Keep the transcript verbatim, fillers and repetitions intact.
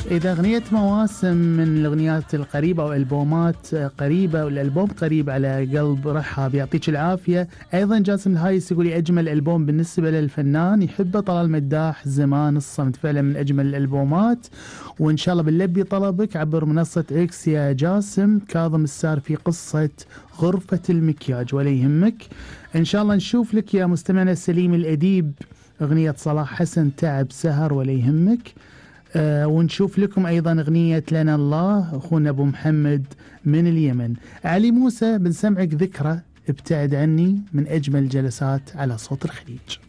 إذا أغنية مواسم من الأغنيات القريبة والألبومات قريبة والألبوم قريب على قلب رحاب، يعطيك العافية. أيضا جاسم الهايس يقول أجمل ألبوم بالنسبة للفنان يحبه طلال مداح، زمان الصمت، فعلا من أجمل الألبومات. وإن شاء الله بنلبي طلبك عبر منصة إكس يا جاسم. كاظم السار في قصة غرفة المكياج ولا يهمك. إن شاء الله نشوف لك يا مستمعنا سليم الأديب أغنية صلاح حسن تعب سهر ولا يهمك. آه ونشوف لكم أيضا أغنية لنا الله أخونا أبو محمد من اليمن. علي موسى بنسمعك ذكرى ابتعد عني من أجمل جلسات على صوت الخليج.